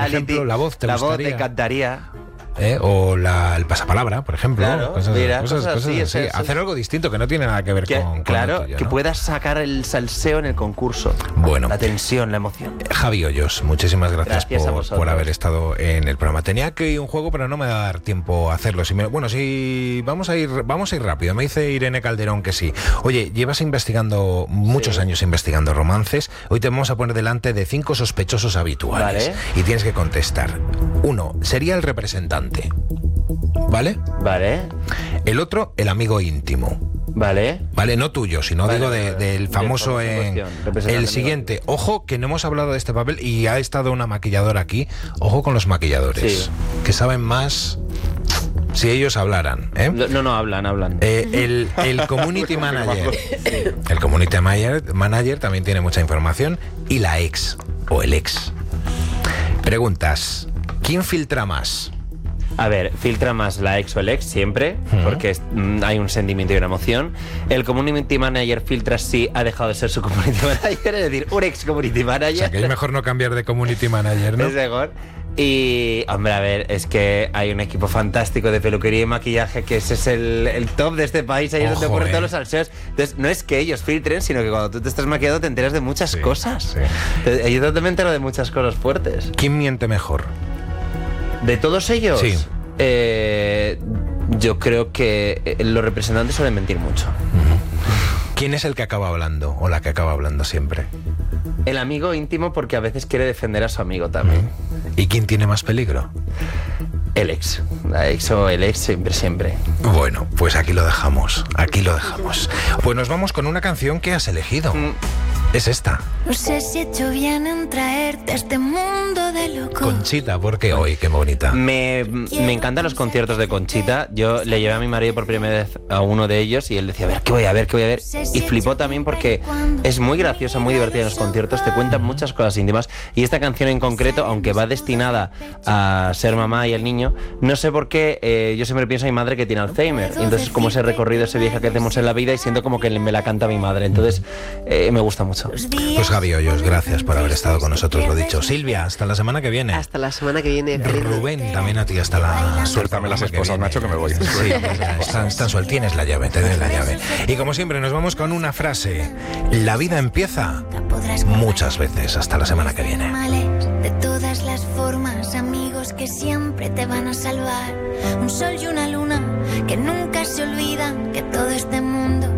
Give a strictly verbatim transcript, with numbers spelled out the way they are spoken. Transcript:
reality. ejemplo, la voz, ¿te La gustaría? voz me encantaría. ¿Eh? O la, el pasapalabra, por ejemplo. Claro, cosas, mira, cosas, cosas cosas así, así. eso, eso. Hacer algo distinto que no tiene nada que ver Que, con, con claro, lo tuyo, que ¿no? puedas sacar el salseo en el concurso. Bueno. La tensión, la emoción. Javi Hoyos, muchísimas gracias, Gracias a por, vosotros. por haber estado en el programa. Tenía que ir un juego, pero no me va a dar tiempo a hacerlo. Si me- bueno, si vamos a ir, vamos a ir rápido. Me dice Irene Calderón que sí. Oye, llevas investigando muchos Sí. años investigando romances. Hoy te vamos a poner delante de cinco sospechosos habituales. Vale. Y tienes que contestar. Uno, sería el representante. ¿Vale? Vale, El otro, el amigo íntimo. vale. Vale, no tuyo, sino Vale, digo vale, de- vale. del Del famoso famoso en en... cuestión, representante El siguiente, ojo, que no hemos hablado de este papel y ha estado una maquilladora aquí. Ojo con los maquilladores, Sí. que saben más si ellos hablaran, ¿eh? No, no, hablan, hablan. Eh, el, el community manager. El community manager, manager también tiene mucha información. Y la ex, o el ex. Preguntas, ¿quién filtra más? A ver, filtra más la ex o el ex siempre, Ujú. porque es- mm, hay un sentimiento y una emoción. El community manager filtra si ha dejado de ser su community manager, es decir, un ex community O manager. sea, que es mejor no cambiar de community manager, ¿no? Es mejor. Y, hombre, a ver, es que hay un equipo fantástico de peluquería y maquillaje que ese es el, el top de este país. Ahí es donde Ojo, ocurren eh. todos los salseos. Entonces, no es que ellos filtren, sino que cuando tú te estás maquillando te enteras de muchas Sí, cosas. sí. Te- Yo también me entero de muchas cosas fuertes. ¿Quién miente mejor? ¿De todos ellos? Sí. Eh, yo creo que eh, los representantes suelen mentir mucho. ¿Quién es el que acaba hablando o la que acaba hablando siempre? El amigo íntimo porque a veces quiere defender a su amigo también. ¿Y quién tiene más peligro? El ex. La ex o el ex siempre, siempre. Bueno, pues aquí lo dejamos, aquí lo dejamos. Pues nos vamos con una canción que has elegido. Mm. Es esta, No sé si he hecho bien en traerte a este mundo de locos. Conchita, porque hoy, qué bonita. Me, me encantan los conciertos de Conchita. Yo le llevé a mi marido por primera vez a uno de ellos y él decía, a ver, ¿qué voy a ver? ¿Qué voy a ver? Y flipó también porque es muy graciosa, muy divertida en los conciertos, te cuentan muchas cosas íntimas. Y esta canción en concreto, aunque va destinada a ser mamá y el niño, no sé por qué, eh, yo siempre pienso en mi madre que tiene Alzheimer. Y entonces como ese recorrido, ese viaje que hacemos en la vida y siento como que me la canta mi madre. Entonces eh, me gusta mucho. Pues Javi Hoyos, gracias por haber estado con nosotros, lo dicho. Silvia, hasta la semana que viene. Hasta la semana que viene. Rubén, también a ti, hasta la... Suéltame las esposas, Nacho, que me voy. Sí, ya, están, están suel- tienes la llave, te doy la llave. Y como siempre, nos vamos con una frase. La vida empieza muchas veces. Hasta la semana que viene. De todas las formas, amigos que siempre te van a salvar. Un sol y una luna que nunca se olvidan que todo este mundo